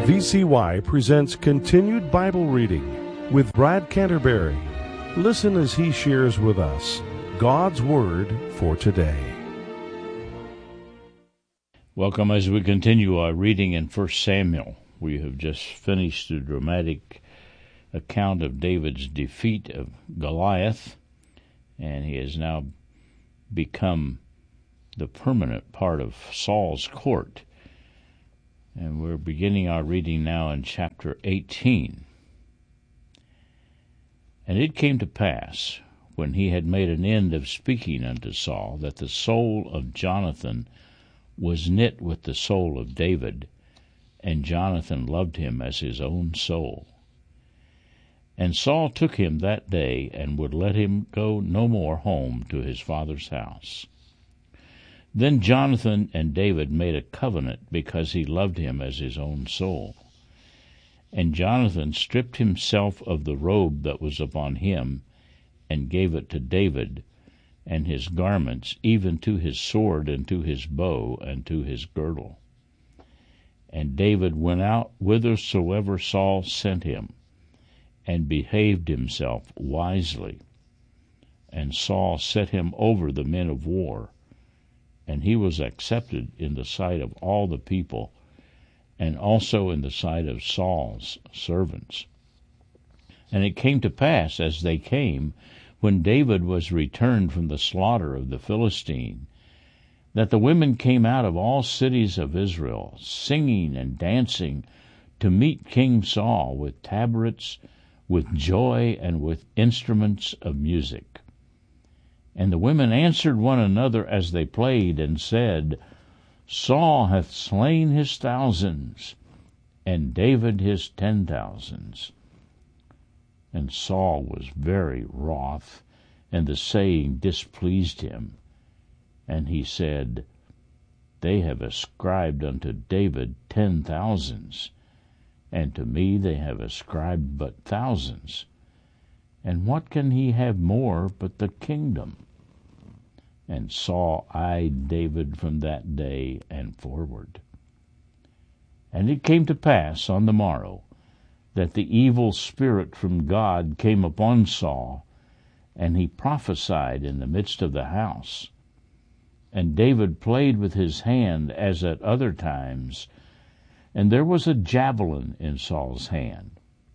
VCY presents Continued Bible Reading with Brad Canterbury. Listen as he shares with us God's Word for today. Welcome as we continue our reading in 1 Samuel. We have just finished the dramatic account of David's defeat of Goliath, and he has now become the permanent part of Saul's court. And we're beginning our reading now in chapter 18. And it came to pass, when he had made an end of speaking unto Saul, that the soul of Jonathan was knit with the soul of David, and Jonathan loved him as his own soul. And Saul took him that day, and would let him go no more home to his father's house. Then Jonathan and David made a covenant, because he loved him as his own soul. And Jonathan stripped himself of the robe that was upon him, and gave it to David, and his garments, even to his sword, and to his bow, and to his girdle. And David went out whithersoever Saul sent him, and behaved himself wisely. And Saul set him over the men of war, and he was accepted in the sight of all the people, and also in the sight of Saul's servants. And it came to pass, as they came, when David was returned from the slaughter of the Philistine, that the women came out of all cities of Israel, singing and dancing, to meet King Saul with tabrets, with joy, and with instruments of music. And the women answered one another as they played, and said, Saul hath slain his thousands, and David his 10,000s. And Saul was very wroth, and the saying displeased him. And he said, They have ascribed unto David 10,000s, and to me they have ascribed but thousands. And what can he have more but the kingdom? And Saul eyed David from that day and forward. And it came to pass on the morrow, that the evil spirit from God came upon Saul, and he prophesied in the midst of the house. And David played with his hand as at other times, and there was a javelin in Saul's hand.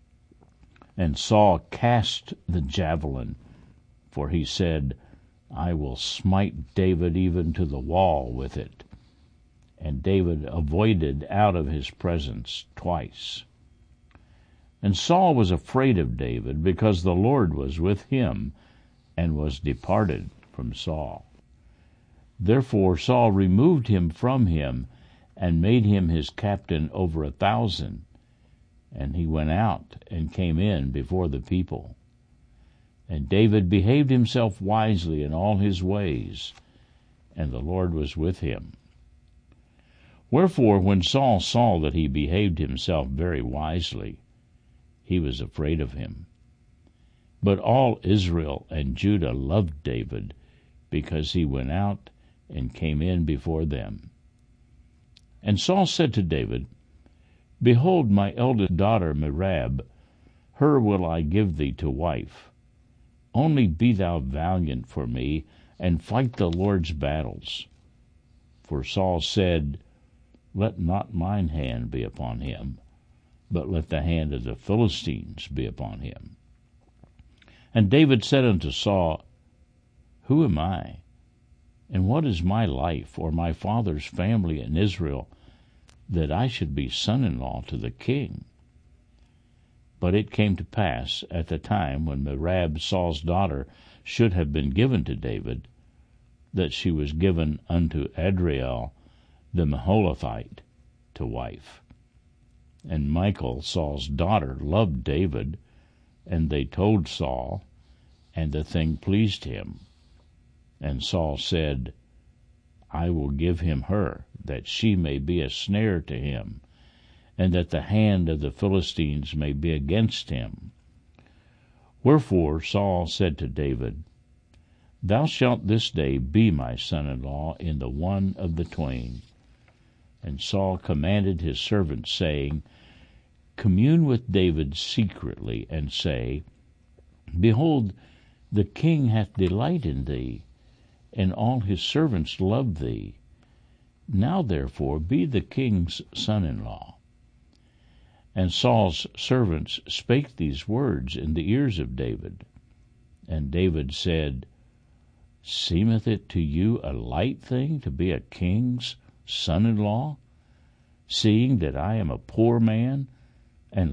And Saul cast the javelin, for he said, I will smite David even to the wall with it. And David avoided out of his presence twice. And Saul was afraid of David, because the Lord was with him, and was departed from Saul. Therefore Saul removed him from him, and made him his captain over 1,000. And he went out, and came in before the people. And David behaved himself wisely in all his ways, and the Lord was with him. Wherefore, when Saul saw that he behaved himself very wisely, he was afraid of him. But all Israel and Judah loved David, because he went out and came in before them. And Saul said to David, Behold, my eldest daughter Merab, her will I give thee to wife. Only be thou valiant for me, and fight the Lord's battles. For Saul said, Let not mine hand be upon him, but let the hand of the Philistines be upon him. And David said unto Saul, Who am I, and what is my life, or my father's family in Israel, that I should be son-in-law to the king? But it came to pass, at the time when Merab Saul's daughter should have been given to David, that she was given unto Adriel the Meholathite to wife. And Michal, Saul's daughter, loved David, and they told Saul, and the thing pleased him. And Saul said, I will give him her, that she may be a snare to him, and that the hand of the Philistines may be against him. Wherefore Saul said to David, Thou shalt this day be my son-in-law in the one of the twain. And Saul commanded his servants, saying, commune with David secretly, and say, Behold, the king hath delight in thee, and all his servants love thee. Now therefore be the king's son-in-law. And Saul's servants spake these words in the ears of David. And David said, Seemeth it to you a light thing to be a king's son-in-law, seeing that I am a poor man,